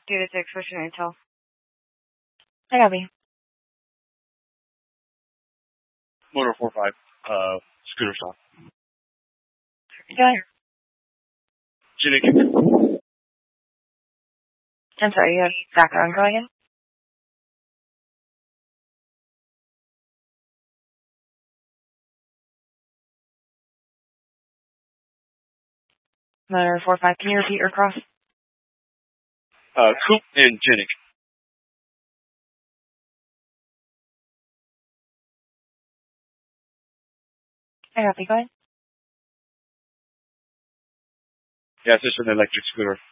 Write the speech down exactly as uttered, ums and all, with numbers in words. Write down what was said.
Data six, what's your intel? I copy. Motor four five, uh, scooter stop. Go ahead. Jinnick. I'm sorry, you have background. Go again. Motor four five, can you repeat your cross? Uh, Coop and Jinnick. I copy. Go ahead. Yeah, it's just an electric scooter.